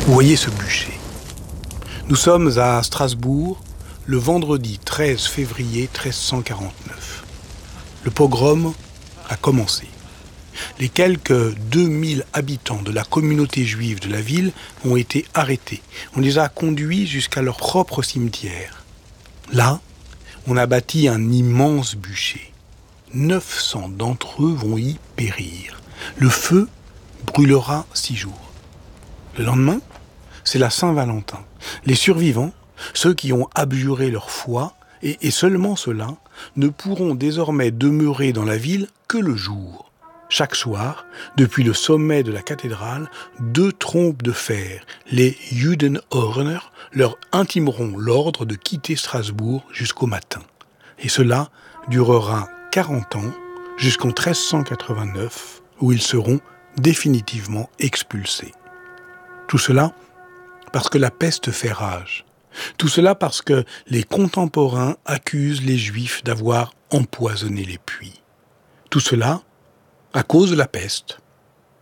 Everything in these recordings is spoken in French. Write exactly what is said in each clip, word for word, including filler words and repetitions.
Vous voyez ce bûcher. Nous sommes à Strasbourg, le vendredi treize février treize cent quarante-neuf. Le pogrom a commencé. Les quelques deux mille habitants de la communauté juive de la ville ont été arrêtés. On les a conduits jusqu'à leur propre cimetière. Là, on a bâti un immense bûcher. neuf cents d'entre eux vont y périr. Le feu brûlera six jours. Le lendemain, c'est la Saint-Valentin. Les survivants, ceux qui ont abjuré leur foi, et, et seulement ceux-là, ne pourront désormais demeurer dans la ville que le jour. Chaque soir, depuis le sommet de la cathédrale, deux trompes de fer, les Judenhorner, leur intimeront l'ordre de quitter Strasbourg jusqu'au matin. Et cela durera quarante ans, jusqu'en treize cent quatre-vingt-neuf, où ils seront définitivement expulsés. Tout cela parce que la peste fait rage. Tout cela parce que les contemporains accusent les Juifs d'avoir empoisonné les puits. Tout cela à cause de la peste. Vraiment ?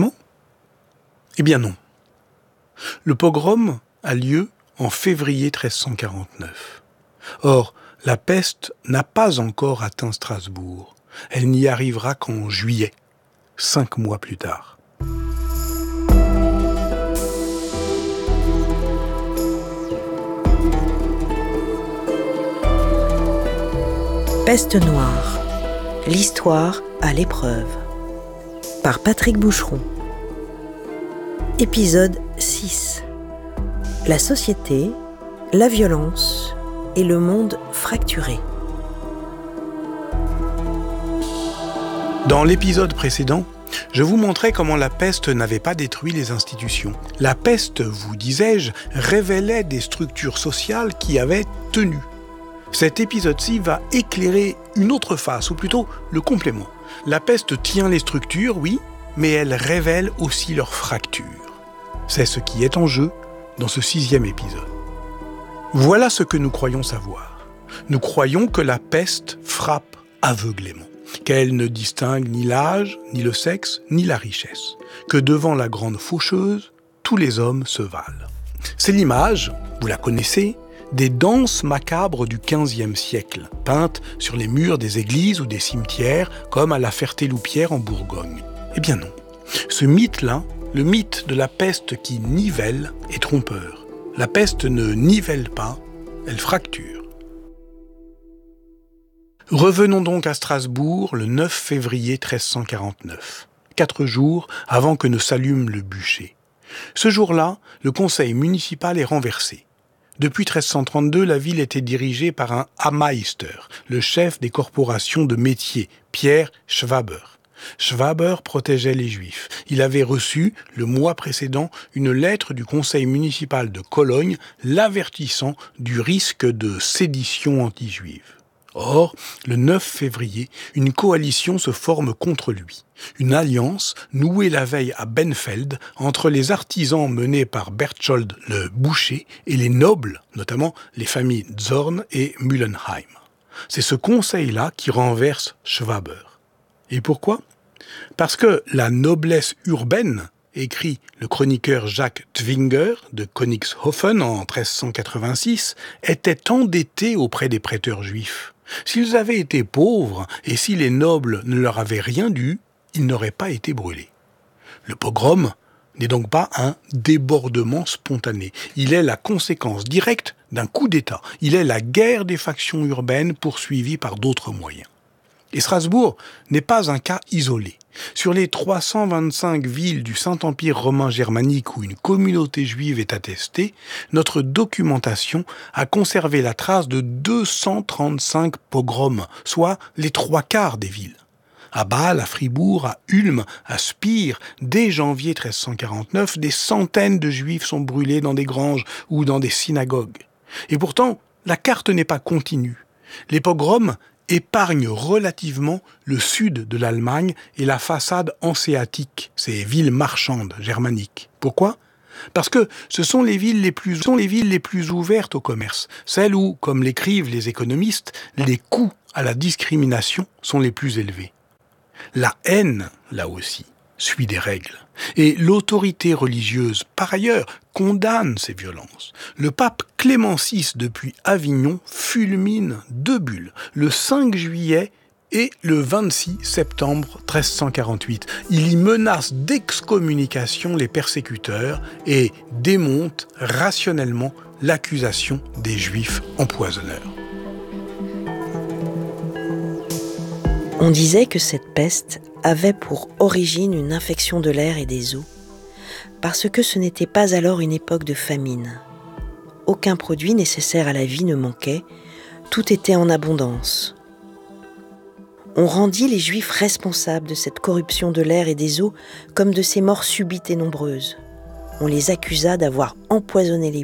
Eh bien non. Le pogrom a lieu en février treize cent quarante-neuf. Or, la peste n'a pas encore atteint Strasbourg. Elle n'y arrivera qu'en juillet, cinq mois plus tard. Peste noire. L'histoire à l'épreuve. Par Patrick Boucheron. Épisode six. La société, la violence et le monde fracturé. Dans l'épisode précédent, je vous montrais comment la peste n'avait pas détruit les institutions. La peste, vous disais-je, révélait des structures sociales qui avaient tenu. Cet épisode-ci va éclairer une autre face, ou plutôt le complément. La peste tient les structures, oui, mais elle révèle aussi leurs fractures. C'est ce qui est en jeu dans ce sixième épisode. Voilà ce que nous croyons savoir. Nous croyons que la peste frappe aveuglément, qu'elle ne distingue ni l'âge, ni le sexe, ni la richesse, que devant la grande faucheuse, tous les hommes se valent. C'est l'image, vous la connaissez, des danses macabres du quinzième siècle, peintes sur les murs des églises ou des cimetières, comme à la Ferté-Loupière en Bourgogne. Eh bien non. Ce mythe-là, le mythe de la peste qui nivelle, est trompeur. La peste ne nivelle pas, elle fracture. Revenons donc à Strasbourg le neuf février treize cent quarante-neuf, quatre jours avant que ne s'allume le bûcher. Ce jour-là, le conseil municipal est renversé. Depuis treize cent trente-deux, la ville était dirigée par un Hammeister, le chef des corporations de métier, Pierre Schwaber. Schwaber protégeait les Juifs. Il avait reçu, le mois précédent, une lettre du conseil municipal de Cologne l'avertissant du risque de sédition anti-juive. Or, le neuf février, une coalition se forme contre lui. Une alliance nouée la veille à Benfeld entre les artisans menés par Berthold le boucher et les nobles, notamment les familles Zorn et Müllenheim. C'est ce conseil-là qui renverse Schwaber. Et pourquoi ? Parce que la noblesse urbaine, écrit le chroniqueur Jacques Twinger de Königshofen en treize cent quatre-vingt-six, était endettée auprès des prêteurs juifs. S'ils avaient été pauvres et si les nobles ne leur avaient rien dû, ils n'auraient pas été brûlés. Le pogrom n'est donc pas un débordement spontané. Il est la conséquence directe d'un coup d'État. Il est la guerre des factions urbaines poursuivie par d'autres moyens. Et Strasbourg n'est pas un cas isolé. Sur les trois cent vingt-cinq villes du Saint-Empire romain germanique où une communauté juive est attestée, notre documentation a conservé la trace de deux cent trente-cinq pogroms, soit les trois quarts des villes. À Bâle, à Fribourg, à Ulm, à Spire, dès janvier treize cent quarante-neuf, des centaines de juifs sont brûlés dans des granges ou dans des synagogues. Et pourtant, la carte n'est pas continue. Les pogroms épargne relativement le sud de l'Allemagne et la façade hanséatique, ces villes marchandes germaniques. Pourquoi ? Parce que ce sont les villes les plus, sont les villes les plus ouvertes au commerce, celles où, comme l'écrivent les économistes, les coûts à la discrimination sont les plus élevés. La haine, là aussi, suit des règles. Et l'autorité religieuse, par ailleurs, condamne ces violences. Le pape Clément six, depuis Avignon, fulmine deux bulles, le cinq juillet et le vingt-six septembre treize cent quarante-huit. Il y menace d'excommunication les persécuteurs et démonte rationnellement l'accusation des Juifs empoisonneurs. On disait que cette peste avait pour origine une infection de l'air et des eaux, parce que ce n'était pas alors une époque de famine. Aucun produit nécessaire à la vie ne manquait, tout était en abondance. On rendit les Juifs responsables de cette corruption de l'air et des eaux comme de ces morts subites et nombreuses. On les accusa d'avoir empoisonné les